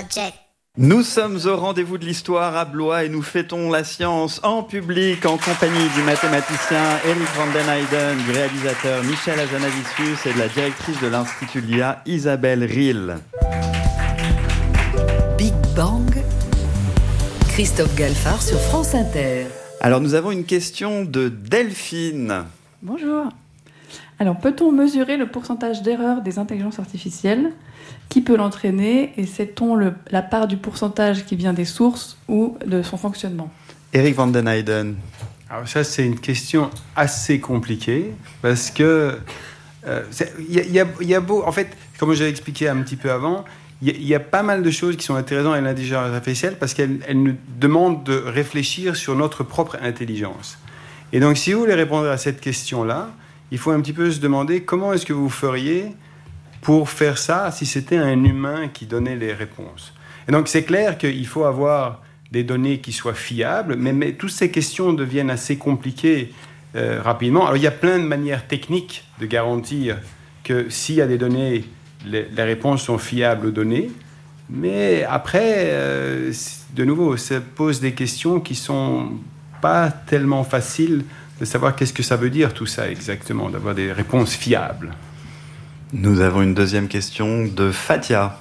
subject. Nous sommes au rendez-vous de l'histoire à Blois et nous fêtons la science en public en compagnie du mathématicien Eric van den Heijden, du réalisateur Michel Hazanavicius et de la directrice de l'Institut LIA Isabelle Riehl. Big Bang, Christophe Galfard sur France Inter. Alors nous avons une question de Delphine. Bonjour. Alors peut-on mesurer le pourcentage d'erreur des intelligences artificielles ? Qui peut l'entraîner et sait-on la part du pourcentage qui vient des sources ou de son fonctionnement ? Eric van den Heijden. Alors ça, c'est une question assez compliquée parce que en fait, comme j'ai expliqué un petit peu avant, il y a pas mal de choses qui sont intéressantes à l'intelligence artificielle parce qu'elle nous demande de réfléchir sur notre propre intelligence. Et donc, si vous voulez répondre à cette question-là, il faut un petit peu se demander comment est-ce que vous feriez pour faire ça si c'était un humain qui donnait les réponses. Et donc, c'est clair qu'il faut avoir des données qui soient fiables, mais toutes ces questions deviennent assez compliquées rapidement. Alors, il y a plein de manières techniques de garantir que s'il y a des données, les réponses sont fiables aux données. Mais après, de nouveau, ça pose des questions qui ne sont pas tellement faciles de savoir qu'est-ce que ça veut dire tout ça exactement, d'avoir des réponses fiables. Nous avons une deuxième question de Fatia.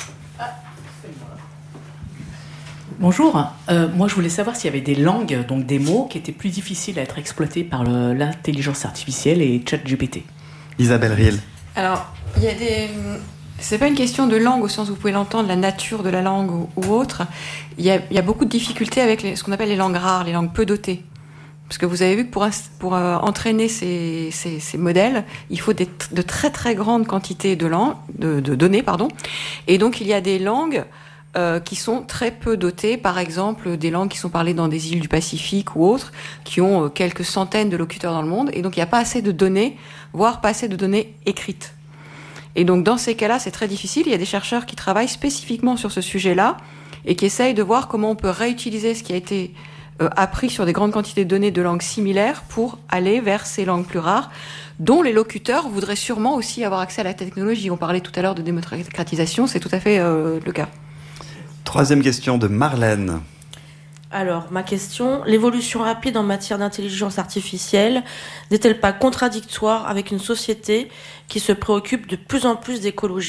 Bonjour. Moi, je voulais savoir s'il y avait des langues, donc des mots, qui étaient plus difficiles à être exploités par l'intelligence artificielle et ChatGPT. Isabelle Riehl. Alors, il y a des... C'est pas une question de langue au sens où vous pouvez l'entendre, la nature de la langue ou autre. Il y a beaucoup de difficultés avec ce qu'on appelle les langues rares, les langues peu dotées. Parce que vous avez vu que pour entraîner ces modèles, il faut de très très grandes quantités de données. Et donc il y a des langues qui sont très peu dotées, par exemple des langues qui sont parlées dans des îles du Pacifique ou autres, qui ont quelques centaines de locuteurs dans le monde. Et donc il n'y a pas assez de données, voire pas assez de données écrites. Et donc dans ces cas-là, c'est très difficile. Il y a des chercheurs qui travaillent spécifiquement sur ce sujet-là et qui essayent de voir comment on peut réutiliser ce qui a été appris sur des grandes quantités de données de langues similaires pour aller vers ces langues plus rares, dont les locuteurs voudraient sûrement aussi avoir accès à la technologie. On parlait tout à l'heure de démocratisation, c'est tout à fait le cas. Troisième question de Marlène. Alors, ma question, l'évolution rapide en matière d'intelligence artificielle n'est-elle pas contradictoire avec une société qui se préoccupe de plus en plus d'écologie ?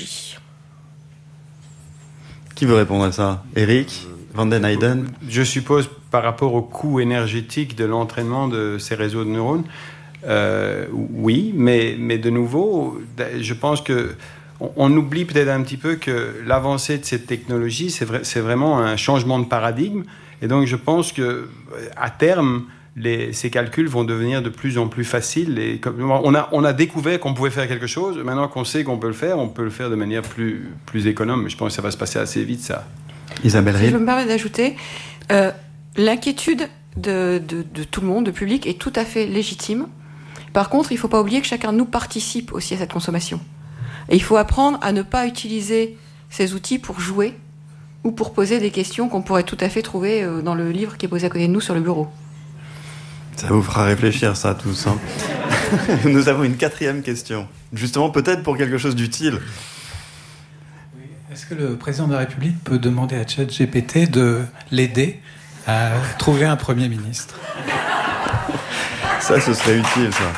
Qui veut répondre à ça ? Eric van den Heijden. Je suppose par rapport au coût énergétique de l'entraînement de ces réseaux de neurones, oui, mais de nouveau, je pense que on oublie peut-être un petit peu que l'avancée de cette technologie, c'est vraiment un changement de paradigme. Et donc, je pense qu'à terme, ces calculs vont devenir de plus en plus faciles. Et on a découvert qu'on pouvait faire quelque chose. Maintenant qu'on sait qu'on peut le faire, on peut le faire de manière plus économe. Mais je pense que ça va se passer assez vite, ça. Isabelle Riehl. Si je me permets d'ajouter, l'inquiétude de tout le monde, de public, est tout à fait légitime. Par contre, il ne faut pas oublier que chacun de nous participe aussi à cette consommation. Et il faut apprendre à ne pas utiliser ces outils pour jouer ou pour poser des questions qu'on pourrait tout à fait trouver dans le livre qui est posé à côté de nous sur le bureau. Ça vous fera réfléchir, ça, tous. Hein. Nous avons une quatrième question. Justement, peut-être pour quelque chose d'utile. Est-ce que le président de la République peut demander à ChatGPT de l'aider à trouver un Premier ministre ? Ça, ce serait utile, ça.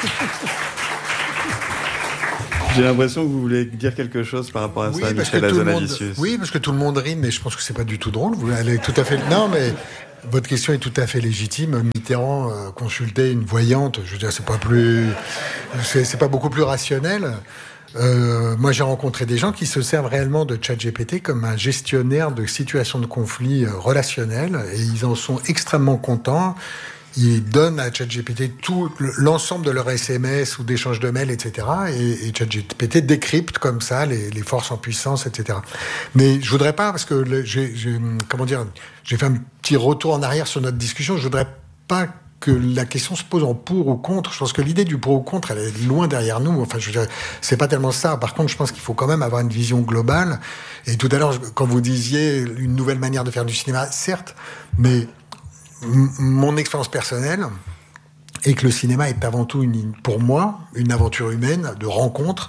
J'ai l'impression que vous voulez dire quelque chose par rapport à ça, Michel Hazanavicius. Oui, parce que tout le monde rit, mais je pense que c'est pas du tout drôle. Elle est tout à fait... Non, mais votre question est tout à fait légitime. Mitterrand consultait une voyante. Je veux dire, c'est pas beaucoup plus rationnel. Moi, j'ai rencontré des gens qui se servent réellement de ChatGPT comme un gestionnaire de situations de conflit relationnels, et ils en sont extrêmement contents. Ils donnent à ChatGPT tout l'ensemble de leurs SMS ou d'échanges de mails, etc. Et ChatGPT décrypte comme ça les forces en puissance, etc. Mais je voudrais pas, parce que j'ai fait un petit retour en arrière sur notre discussion. Je voudrais pas que la question se pose en pour ou contre. Je pense que l'idée du pour ou contre, elle est loin derrière nous. Enfin, je veux dire, c'est pas tellement ça. Par contre, je pense qu'il faut quand même avoir une vision globale. Et tout à l'heure, quand vous disiez une nouvelle manière de faire du cinéma, certes, mais mon expérience personnelle est que le cinéma est avant tout, pour moi, une aventure humaine de rencontres,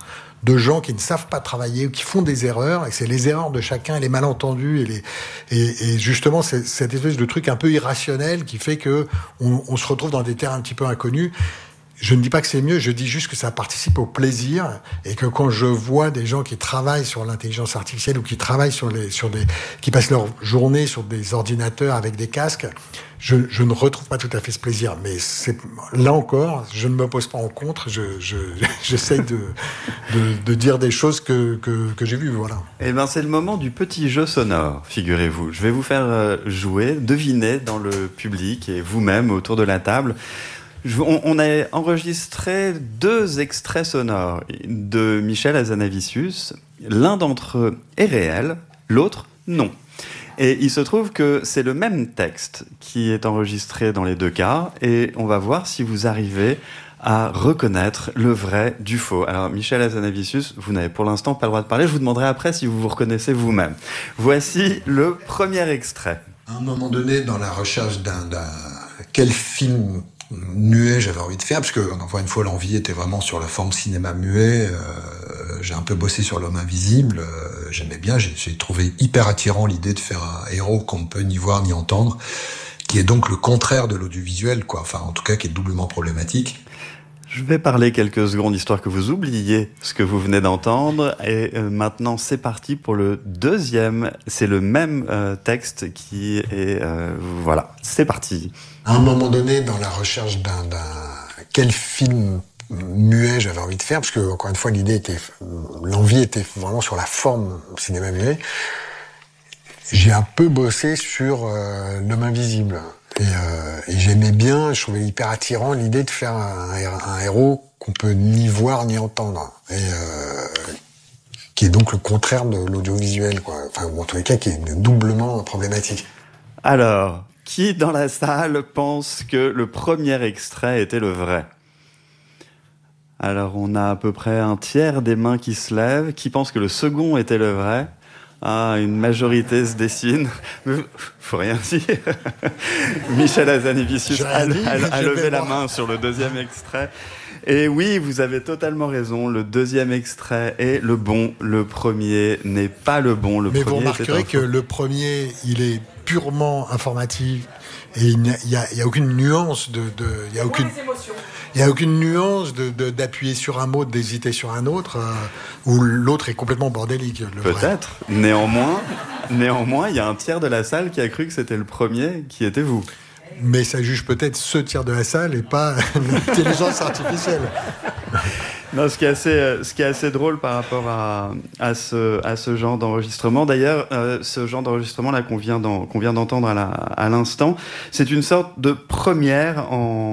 de gens qui ne savent pas travailler ou qui font des erreurs, et c'est les erreurs de chacun, les malentendus, et justement cette espèce de truc un peu irrationnel qui fait que on se retrouve dans des terrains un petit peu inconnus. Je ne dis pas que c'est mieux, je dis juste que ça participe au plaisir, et que quand je vois des gens qui travaillent sur l'intelligence artificielle ou qui travaillent qui passent leur journée sur des ordinateurs avec des casques, je ne retrouve pas tout à fait ce plaisir. Mais là encore, je ne m'oppose pas en contre, j'essaie de dire des choses que j'ai vues, voilà. Eh ben, c'est le moment du petit jeu sonore, figurez-vous. Je vais vous faire jouer, deviner dans le public et vous-même autour de la table. On a enregistré 2 extraits sonores de Michel Hazanavicius. L'un d'entre eux est réel, l'autre non. Et il se trouve que c'est le même texte qui est enregistré dans les 2 cas, et on va voir si vous arrivez à reconnaître le vrai du faux. Alors, Michel Hazanavicius, vous n'avez pour l'instant pas le droit de parler, je vous demanderai après si vous vous reconnaissez vous-même. Voici le premier extrait. À un moment donné, dans la recherche quel film muet j'avais envie de faire, parce que encore une fois l'envie était vraiment sur la forme cinéma muet. J'ai un peu bossé sur L'Homme Invisible, j'aimais bien, j'ai trouvé hyper attirant l'idée de faire un héros qu'on ne peut ni voir ni entendre, qui est donc le contraire de l'audiovisuel, quoi. Enfin, en tout cas, qui est doublement problématique. Je vais parler quelques secondes, histoire que vous oubliez ce que vous venez d'entendre. Et maintenant, c'est parti pour le deuxième. C'est le même texte qui est... voilà, c'est parti. À un moment donné, dans la recherche quel film muet j'avais envie de faire, parce que, encore une fois, l'envie était vraiment sur la forme cinéma muet, j'ai un peu bossé sur L'Homme Invisible. Et j'aimais bien, je trouvais hyper attirant l'idée de faire un héros qu'on peut ni voir ni entendre, et qui est donc le contraire de l'audiovisuel, quoi. Enfin, en tous les cas, qui est doublement problématique. Alors, qui dans la salle pense que le premier extrait était le vrai ? Alors, on a à peu près un tiers des mains qui se lèvent. Qui pense que le second était le vrai ? Ah, une majorité se dessine. Mais faut rien dire. Michel Hazanavicius a levé la main sur le deuxième extrait. Et oui, vous avez totalement raison. Le deuxième extrait est le bon. Le premier n'est pas le bon. Mais vous remarquerez que le premier, il est purement informatif. Et il n'y a aucune nuance il y a aucune émotion. Il n'y a aucune nuance d'appuyer sur un mot, d'hésiter sur un autre, où l'autre est complètement bordélique. Peut-être. Néanmoins, il y a un tiers de la salle qui a cru que c'était le premier qui était vous. Mais ça juge peut-être ce tiers de la salle et pas l'intelligence artificielle. Non, ce qui est assez drôle par rapport à ce genre d'enregistrement. D'ailleurs, ce genre d'enregistrement là qu'on vient d'entendre à l'instant, c'est une sorte de première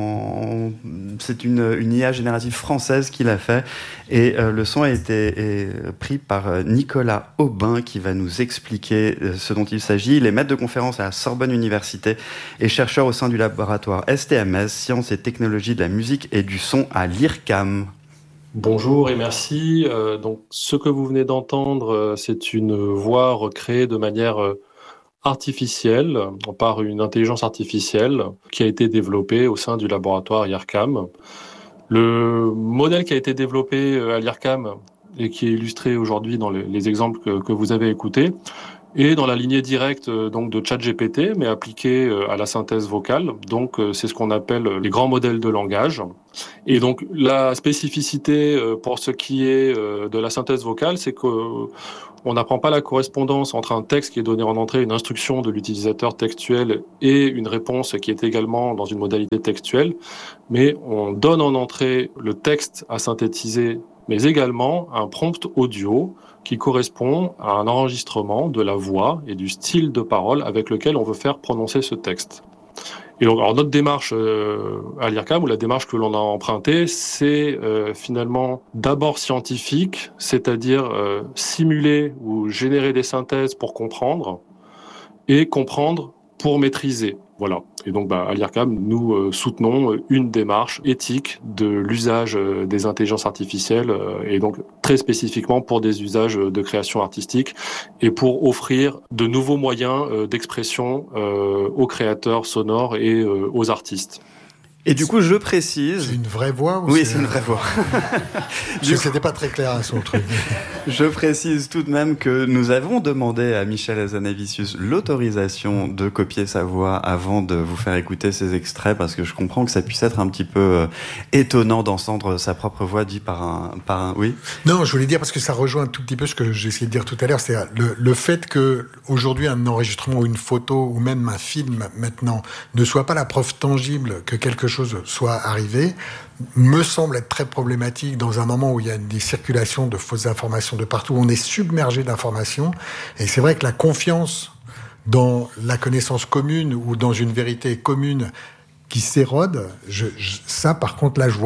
c'est une IA générative française qui l'a fait, et le son a été pris par Nicolas Aubin, qui va nous expliquer ce dont il s'agit. Il est maître de conférence à la Sorbonne Université et chercheur au sein du laboratoire STMS, Sciences et Technologies de la musique et du son à l'IRCAM. Bonjour et merci. Donc, ce que vous venez d'entendre, c'est une voix recréée de manière artificielle par une intelligence artificielle qui a été développée au sein du laboratoire IRCAM. Le modèle qui a été développé à l'IRCAM et qui est illustré aujourd'hui dans les exemples que vous avez écoutés est dans la lignée directe donc de ChatGPT, mais appliqué à la synthèse vocale. Donc, c'est ce qu'on appelle les grands modèles de langage. Et donc, la spécificité pour ce qui est de la synthèse vocale, c'est qu'on n'apprend pas la correspondance entre un texte qui est donné en entrée, une instruction de l'utilisateur textuel, et une réponse qui est également dans une modalité textuelle, mais on donne en entrée le texte à synthétiser, mais également un prompt audio qui correspond à un enregistrement de la voix et du style de parole avec lequel on veut faire prononcer ce texte. Et donc, alors notre démarche à l'IRCAM, ou la démarche que l'on a empruntée, c'est finalement d'abord scientifique, c'est-à-dire simuler ou générer des synthèses pour comprendre, et comprendre pour maîtriser. Voilà. Et donc, à l'IRCAM, nous soutenons une démarche éthique de l'usage des intelligences artificielles, et donc très spécifiquement pour des usages de création artistique et pour offrir de nouveaux moyens d'expression aux créateurs sonores et aux artistes. Et du coup, je précise... C'est une vraie voix ou Oui, c'est une vraie voix. C'était pas très clair à son truc. Je précise tout de même que nous avons demandé à Michel Hazanavicius l'autorisation de copier sa voix avant de vous faire écouter ces extraits, parce que je comprends que ça puisse être un petit peu étonnant d'entendre sa propre voix dit par un... Oui. Non, je voulais dire, parce que ça rejoint un tout petit peu ce que j'ai essayé de dire tout à l'heure, c'est le fait que aujourd'hui un enregistrement ou une photo ou même un film maintenant ne soit pas la preuve tangible que quelque chose soit arrivé, me semble être très problématique dans un moment où il y a des circulations de fausses informations de partout, où on est submergé d'informations. Et c'est vrai que la confiance dans la connaissance commune ou dans une vérité commune qui s'érode, ça par contre je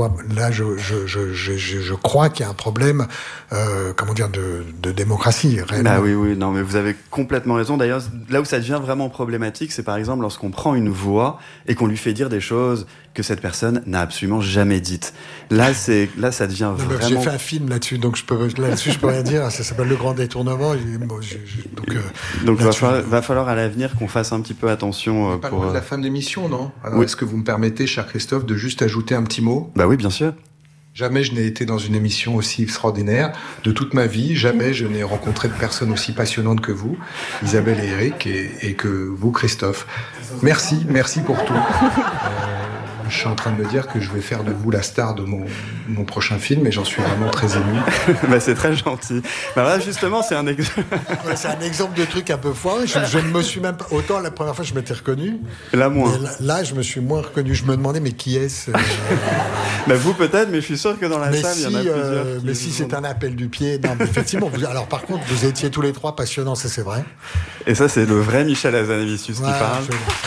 crois qu'il y a un problème de démocratie réellement. Ah oui, non mais vous avez complètement raison. D'ailleurs, là où ça devient vraiment problématique, c'est par exemple lorsqu'on prend une voix et qu'on lui fait dire des choses que cette personne n'a absolument jamais dites. Là ça devient vraiment... J'ai fait un film là-dessus, donc je peux rien dire. Ça s'appelle Le Grand Détournement. Donc va falloir à l'avenir qu'on fasse un petit peu attention pour... On parle de la fin de l'émission, non? Alors, oui. Est-ce que vous me permettez, cher Christophe, de juste ajouter un petit mot? Bah oui, bien sûr. Jamais je n'ai été dans une émission aussi extraordinaire de toute ma vie. Jamais je n'ai rencontré de personnes aussi passionnantes que vous, Isabelle et Eric, et que vous, Christophe. Merci pour tout. Je suis en train de me dire que je vais faire de vous la star de mon prochain film, et j'en suis vraiment très ému. Bah, c'est très gentil. Bah là, justement, c'est un exemple. Ouais, c'est un exemple de truc un peu foireux. Je ne me suis même pas... Autant la première fois, je m'étais reconnu. Là, moins. Là, je me suis moins reconnu. Je me demandais, mais qui est-ce Bah, vous peut-être, mais je suis sûr que dans la salle, il y en a plusieurs. Mais si c'est un appel du pied... Non, mais effectivement. Alors, par contre, vous étiez tous les trois passionnants, ça c'est vrai. Et ça, c'est le vrai Michel Hazanavicius qui parle.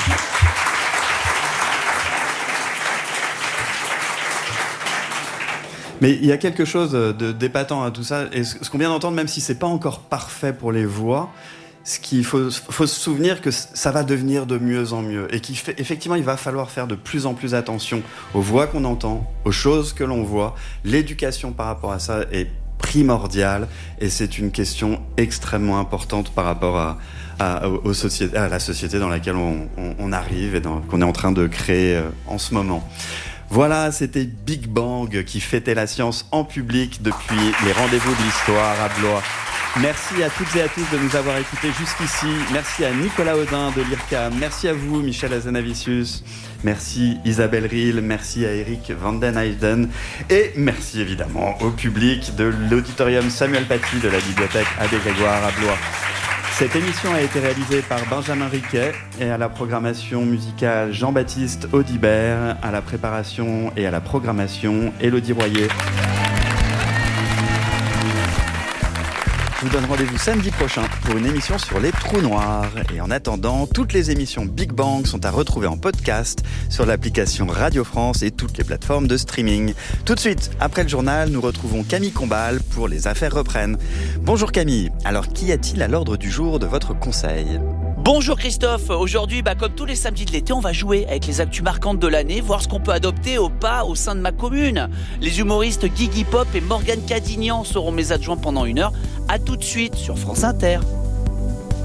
Mais il y a quelque chose d'épatant à tout ça, et ce qu'on vient d'entendre, même si c'est pas encore parfait pour les voix, ce qu'il faut se souvenir que ça va devenir de mieux en mieux, et qu'effectivement il va falloir faire de plus en plus attention aux voix qu'on entend, aux choses que l'on voit. L'éducation par rapport à ça est primordiale, et c'est une question extrêmement importante par rapport à la société dans laquelle on arrive et qu'on est en train de créer en ce moment. Voilà, c'était Big Bang qui fêtait la science en public depuis les rendez-vous de l'histoire à Blois. Merci à toutes et à tous de nous avoir écoutés jusqu'ici. Merci à Nicolas Audin de l'IRCAM. Merci à vous, Michel Hazanavicius. Merci Isabelle Ril. Merci à Eric Vanden Eyden. Et merci évidemment au public de l'auditorium Samuel Paty de la bibliothèque Abbé Grégoire à Blois. Cette émission a été réalisée par Benjamin Riquet, et à la programmation musicale Jean-Baptiste Audibert, à la préparation et à la programmation Élodie Royer. Je vous donne rendez-vous samedi prochain pour une émission sur les trous noirs. Et en attendant, toutes les émissions Big Bang sont à retrouver en podcast sur l'application Radio France et toutes les plateformes de streaming. Tout de suite, après le journal, nous retrouvons Camille Combal pour Les Affaires reprennent. Bonjour Camille, alors qu'y a-t-il à l'ordre du jour de votre conseil ? Bonjour Christophe, aujourd'hui comme tous les samedis de l'été, on va jouer avec les actus marquantes de l'année, voir ce qu'on peut adopter ou pas au sein de ma commune. Les humoristes Guigui Pop et Morgane Cadignan seront mes adjoints pendant 1 heure. À tout de suite sur France Inter.